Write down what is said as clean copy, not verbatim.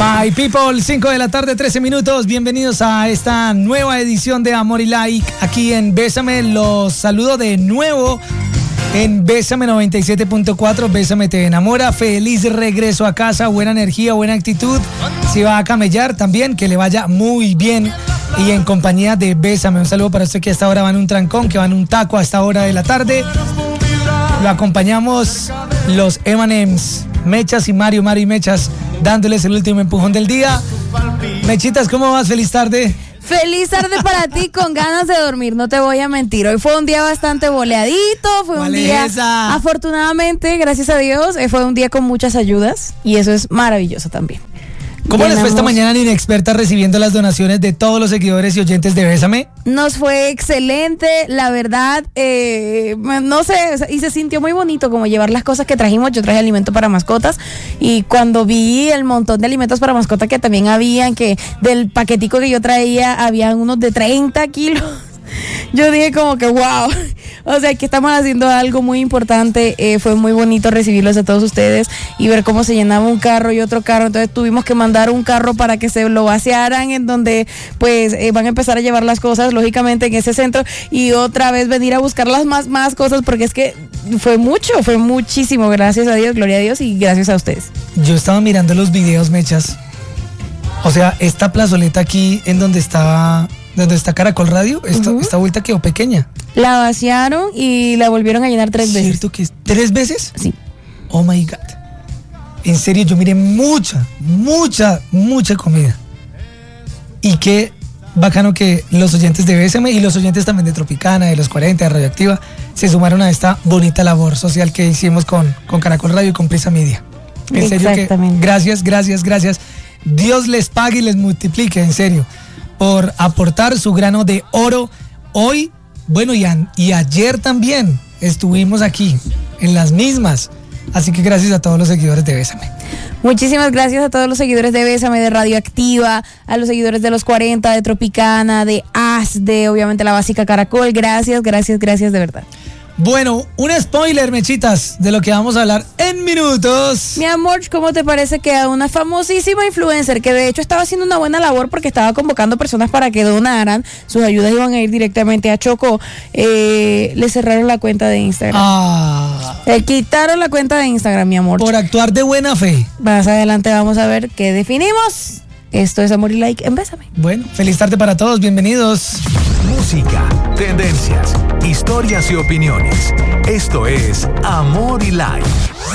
My people, 5 de la tarde, 13 minutos. Bienvenidos a esta nueva edición de Amor y Like aquí en Bésame. Los saludo de nuevo en Bésame 97.4. Bésame te enamora. Feliz regreso a casa, buena energía, buena actitud. Si va a camellar también, que le vaya muy bien y en compañía de Bésame. Un saludo para usted que a esta hora va en un trancón, que va en un taco a esta hora de la tarde. Lo acompañamos los M&M's, Mechas y Mario y Mechas, dándoles el último empujón del día. Mechitas, ¿cómo vas? Feliz tarde. Feliz tarde para ti, con ganas de dormir, no te voy a mentir. Hoy fue un día bastante boleadito, fue un día, afortunadamente, gracias a Dios, fue un día con muchas ayudas y eso es maravilloso también. ¿Cómo les fue esta mañana en Inexperta recibiendo las donaciones de todos los seguidores y oyentes de Bésame? Nos fue excelente, la verdad, no sé, y se sintió muy bonito como llevar las cosas que trajimos. Yo traje alimento para mascotas y cuando vi el montón de alimentos para mascotas que también habían, que del paquetico que yo traía, habían unos de 30 kilos. Yo dije como que wow, o sea que estamos haciendo algo muy importante. Fue muy bonito recibirlos a todos ustedes y ver cómo se llenaba un carro y otro carro. Entonces tuvimos que mandar un carro para que se lo vaciaran, en donde pues van a empezar a llevar las cosas lógicamente en ese centro y otra vez venir a buscar las más cosas, porque es que fue muchísimo. Gracias a Dios, gloria a Dios y gracias a ustedes. Yo estaba mirando los videos, Mechas. O sea, esta plazoleta aquí en donde está Caracol Radio, esta vuelta quedó pequeña. La vaciaron y la volvieron a llenar 3 veces. ¿Cierto que es 3 veces? Sí. Oh my God. En serio, yo miré mucha comida. Y qué bacano que los oyentes de Bésame y los oyentes también de Tropicana, de los 40, de Radioactiva, se sumaron a esta bonita labor social que hicimos con Caracol Radio y con Prisa Media. En serio que gracias. Dios les pague y les multiplique, en serio, por aportar su grano de oro hoy, bueno, y ayer también estuvimos aquí, en las mismas. Así que gracias a todos los seguidores de Bésame. Muchísimas gracias a todos los seguidores de Bésame, de Radioactiva, a los seguidores de los 40, de Tropicana, de AS, de obviamente la básica Caracol. Gracias de verdad. Bueno, un spoiler, Mechitas, de lo que vamos a hablar en minutos. Mi amor, ¿cómo te parece que a una famosísima influencer, que de hecho estaba haciendo una buena labor porque estaba convocando personas para que donaran, sus ayudas iban a ir directamente a Choco, le cerraron la cuenta de Instagram? Le quitaron la cuenta de Instagram, mi amor. Por actuar de buena fe. Más adelante vamos a ver qué definimos. Esto es Amor y Like en Bésame. Bueno, feliz tarde para todos, bienvenidos. Música, tendencias, historias y opiniones. Esto es Amor y Like.